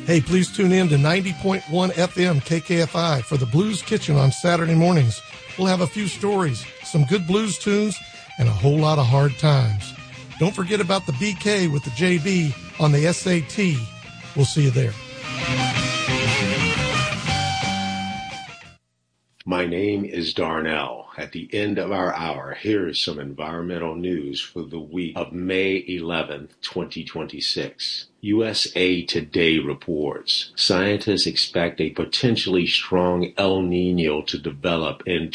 Hey, please tune in to 90.1 FM KKFI for the Blues Kitchen on Saturday mornings. We'll have a few stories, some good blues tunes, and a whole lot of hard times. Don't forget about the BK with the JB on the SAT. We'll see you there. My name is Darnell. At the end of our hour, here is some environmental news for the week of May 11th, 2026. USA Today reports scientists expect a potentially strong El Niño to develop in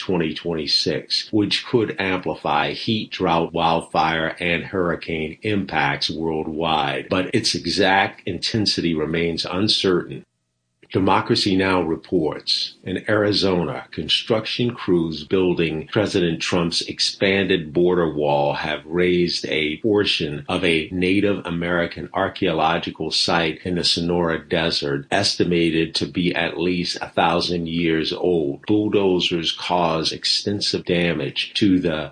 2026, which could amplify heat, drought, wildfire, and hurricane impacts worldwide, but its exact intensity remains uncertain. Democracy Now! Reports, in Arizona, construction crews building President Trump's expanded border wall have razed a portion of a Native American archaeological site in the Sonora Desert, estimated to be at least 1,000 years old. Bulldozers caused extensive damage to the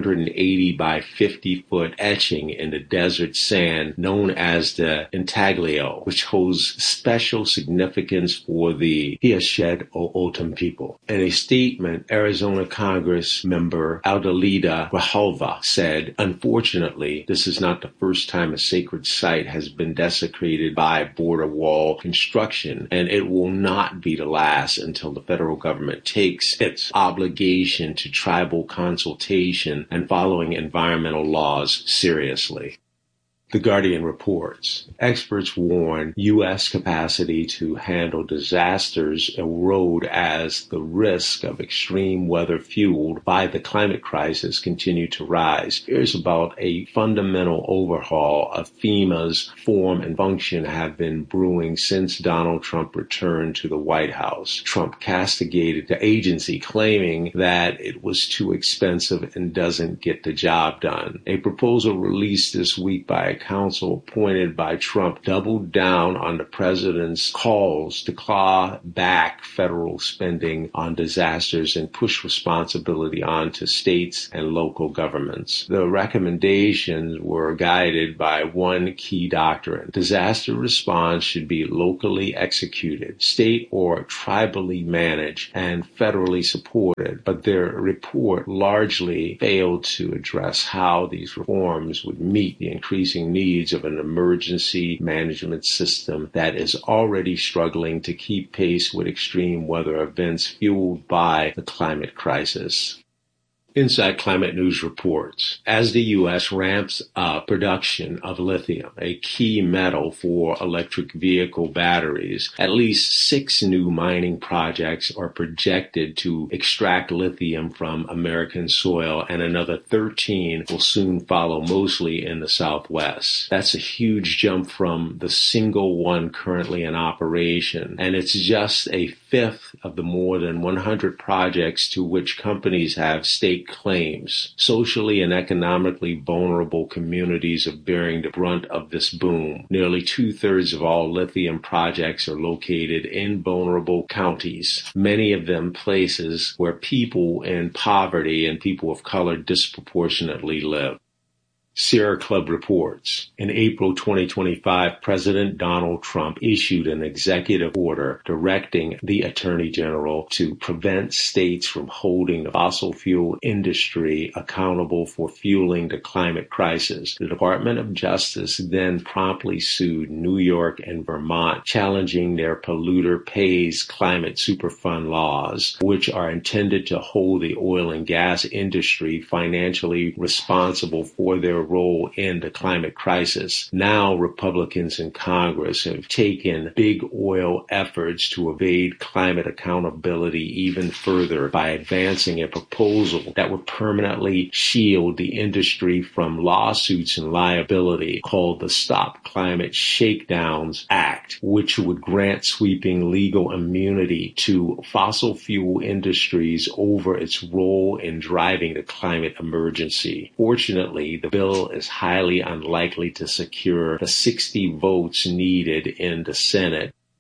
280 by 50-foot etching in the desert sand known as the Intaglio, which holds special significance for the Piashed O'odham people. In a statement, Arizona Congress member Adelaida Grijalva said, "Unfortunately, this is not the first time a sacred site has been desecrated by border wall construction, and it will not be the last until the federal government takes its obligation to tribal consultation and following environmental laws seriously." The Guardian reports, experts warn U.S. capacity to handle disasters erode as the risk of extreme weather fueled by the climate crisis continue to rise. Fears about a fundamental overhaul of FEMA's form and function have been brewing since Donald Trump returned to the White House. Trump castigated the agency, claiming that it was too expensive and doesn't get the job done. A proposal released this week by a council appointed by Trump doubled down on the president's calls to claw back federal spending on disasters and push responsibility onto states and local governments. The recommendations were guided by one key doctrine. Disaster response should be locally executed, state or tribally managed, and federally supported, but their report largely failed to address how these reforms would meet the increasing needs of an emergency management system that is already struggling to keep pace with extreme weather events fueled by the climate crisis. Inside Climate News reports, as the U.S. ramps up production of lithium, a key metal for electric vehicle batteries, at least 6 new mining projects are projected to extract lithium from American soil, and another 13 will soon follow, mostly in the Southwest. That's a huge jump from the single one currently in operation, and it's just a fifth of the more than 100 projects to which companies have staked claims. Socially and economically vulnerable communities are bearing the brunt of this boom. Nearly 2/3 of all lithium projects are located in vulnerable counties, many of them places where people in poverty and people of color disproportionately live. Sierra Club reports, in April 2025, President Donald Trump issued an executive order directing the Attorney General to prevent states from holding the fossil fuel industry accountable for fueling the climate crisis. The Department of Justice then promptly sued New York and Vermont, challenging their polluter pays climate superfund laws, which are intended to hold the oil and gas industry financially responsible for their role in the climate crisis. Now, Republicans in Congress have taken big oil efforts to evade climate accountability even further by advancing a proposal that would permanently shield the industry from lawsuits and liability called the Stop Climate Shakedowns Act, which would grant sweeping legal immunity to fossil fuel industries over its role in driving the climate emergency. Fortunately, the bill is highly unlikely to secure the 60 votes needed in the Senate.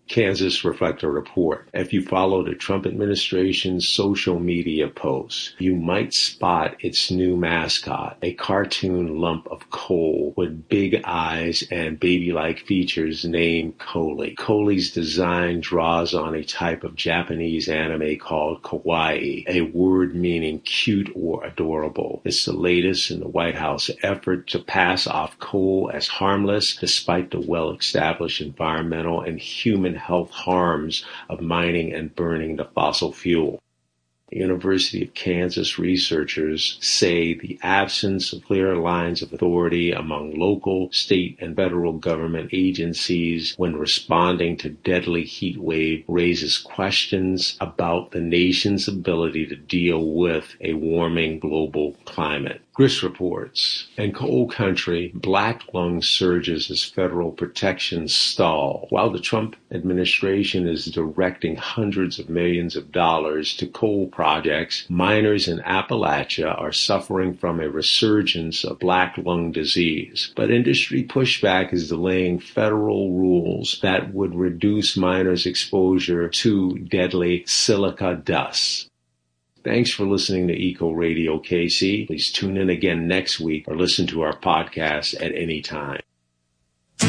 Kansas Reflector Report. If you follow the Trump administration's social media posts, you might spot its new mascot, a cartoon lump of coal with big eyes and baby-like features named Coley. Coley's design draws on a type of Japanese anime called kawaii, a word meaning cute or adorable. It's the latest in the White House effort to pass off coal as harmless despite the well-established environmental and human health harms of mining and burning the fossil fuel. The University of Kansas researchers say the absence of clear lines of authority among local, state, and federal government agencies when responding to deadly heat wave raises questions about the nation's ability to deal with a warming global climate. Grist reports. In coal country, black lung surges as federal protections stall. While the Trump administration is directing hundreds of millions of dollars to coal projects, miners in Appalachia are suffering from a resurgence of black lung disease. But industry pushback is delaying federal rules that would reduce miners' exposure to deadly silica dust. Thanks for listening to Eco Radio KC. Please tune in again next week or listen to our podcast at any time.